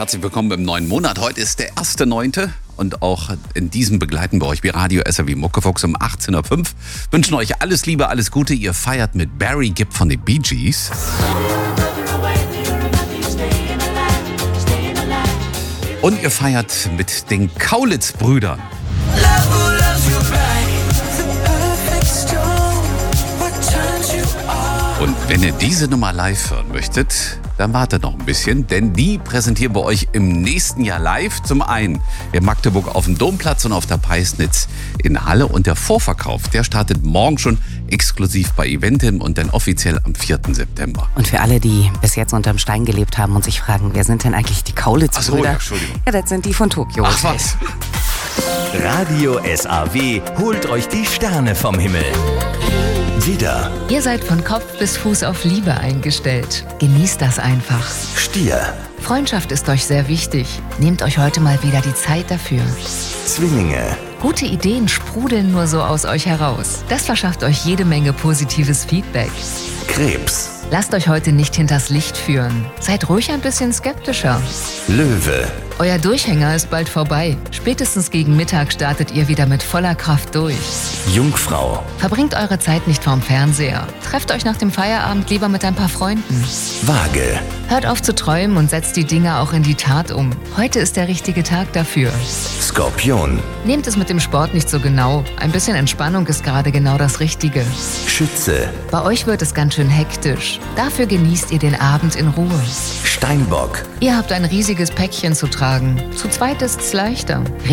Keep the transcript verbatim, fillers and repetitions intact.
Herzlich willkommen im neuen Monat. Heute ist der erste neunte und auch in diesem begleiten wir euch wie Radio S R W Muckefuchs um achtzehn Uhr fünf. Wünschen euch alles Liebe, alles Gute. Ihr feiert mit Barry Gibb von den Bee Gees. Und ihr feiert mit den Kaulitz-Brüdern. Und wenn ihr diese Nummer live hören möchtet, dann wartet noch ein bisschen, denn die präsentieren wir euch im nächsten Jahr live. Zum einen in Magdeburg auf dem Domplatz und auf der Peisnitz in Halle. Und der Vorverkauf, der startet morgen schon exklusiv bei Eventim und dann offiziell am vierten September. Und für alle, die bis jetzt unterm Stein gelebt haben und sich fragen, wer sind denn eigentlich die Kaulitz-Brüder? Ach so, ja, Entschuldigung. Ja, das sind die von Tokio. Ach was. Radio S A W holt euch die Sterne vom Himmel. Widder, Ihr seid von Kopf bis Fuß auf Liebe eingestellt. Genießt das einfach. Stier, Freundschaft ist euch sehr wichtig. Nehmt euch heute mal wieder die Zeit dafür. Zwillinge, Gute Ideen sprudeln nur so aus euch heraus. Das verschafft euch jede Menge positives Feedback. Krebs, Lasst euch heute nicht hinters Licht führen. Seid ruhig ein bisschen skeptischer. Löwe, Euer Durchhänger ist bald vorbei. Spätestens gegen Mittag startet ihr wieder mit voller Kraft durch. Jungfrau, Verbringt eure Zeit nicht vorm Fernseher. Trefft euch nach dem Feierabend lieber mit ein paar Freunden. Waage, Hört auf zu träumen und setzt die Dinge auch in die Tat um. Heute ist der richtige Tag dafür. Skorpion, Nehmt es mit dem Sport nicht so genau. Ein bisschen Entspannung ist gerade genau das Richtige. Schütze, Bei euch wird es ganz schön hektisch. Dafür genießt ihr den Abend in Ruhe. Steinbock. Ihr habt ein riesiges Päckchen zu tragen. Zu zweit ist's leichter.